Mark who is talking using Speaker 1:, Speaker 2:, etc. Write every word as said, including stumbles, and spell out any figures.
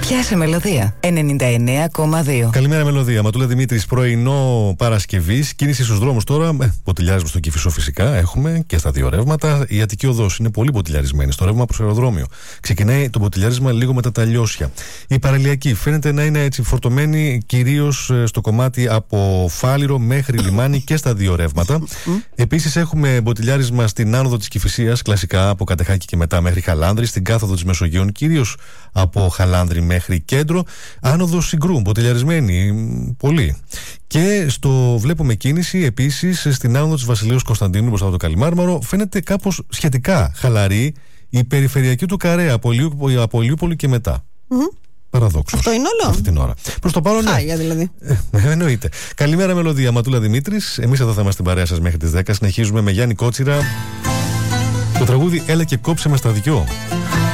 Speaker 1: Πιάσε Μελωδία ενενήντα εννέα κόμμα δύο.
Speaker 2: Καλημέρα, Μελωδία. Ματούλα Δημήτρης, πρωινό Παρασκευής. Κίνηση στους δρόμους τώρα. Ε, ποτηλιάρισμα στο Κηφισό φυσικά έχουμε και στα δύο ρεύματα. Η Αττική Οδός είναι πολύ ποτηλιαρισμένη στο ρεύμα προς αεροδρόμιο. Ξεκινάει το ποτηλιάρισμα λίγο μετά τα Λιώσια. Η παραλιακή φαίνεται να είναι έτσι φορτωμένη κυρίως στο κομμάτι από Φάληρο μέχρι λιμάνι και στα δύο ρεύματα. Επίσης έχουμε ποτηλιάρισμα στην άνοδο της Κηφισίας, κλασικά από Κατεχάκη και μετά μέχρι Χαλάνδρη, στην κάθοδο της Μεσογείων κυρίως από Χαλάνδρη μέχρι κέντρο. Άνοδο Συγκρού, ποτηλιαρισμένη πολύ. Και στο βλέπουμε κίνηση επίσης στην άνοδο της Βασιλέως Κωνσταντίνου μπροστά από το Καλιμάρμαρο. Φαίνεται κάπως σχετικά χαλαρή η περιφερειακή του Καρέα από Ηλιούπολη και μετά. Mm-hmm. Παραδόξως.
Speaker 3: Αυτό είναι όλο.
Speaker 2: Αυτή την ώρα. Προς το παρόν, ναι.
Speaker 3: Χάλια δηλαδή.
Speaker 2: Ε, εννοείται. Καλημέρα, Μελωδία. Ματούλα Δημήτρης. Εμείς εδώ θα είμαστε στην παρέα σας μέχρι τις δέκα. Συνεχίζουμε με Γιάννη Κότσιρα. Το τραγούδι Έλα και κόψε με στα δυο.